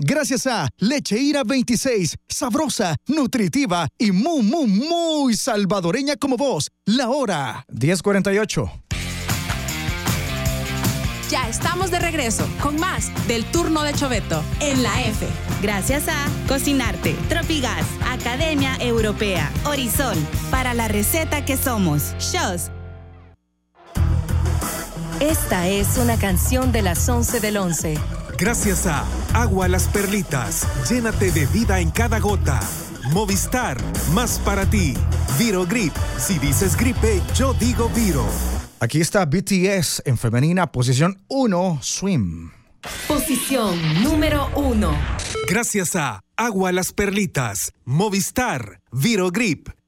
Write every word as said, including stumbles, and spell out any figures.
Gracias a Leche Ira veintiséis, sabrosa, nutritiva y muy, muy, muy salvadoreña como vos. La hora, diez cuarenta y ocho. Ya estamos de regreso con más del turno de Choveto en la F. Gracias a Cocinarte, Tropigas, Academia Europea, Horizon, para la receta que somos, Shows. Esta es una canción de las once del once. Gracias a Agua Las Perlitas, llénate de vida en cada gota. Movistar, más para ti. Viro Grip, si dices gripe, yo digo Viro. Aquí está B T S en femenina, posición uno, Swim. Posición número uno. Gracias a Agua Las Perlitas, Movistar, Viro Grip,